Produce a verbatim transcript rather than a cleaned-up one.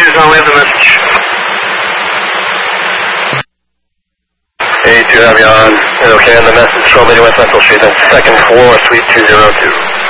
Tucson, we have the message. eighty-two, have you on? Okay, on the message, twelve eighty West Central Street, that's second floor, suite two oh two.